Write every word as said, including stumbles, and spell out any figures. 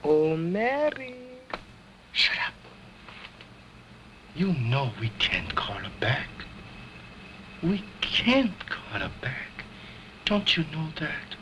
Oh, Mary. Shut up. You know we can't call her back. We can't call her back. Don't you know that?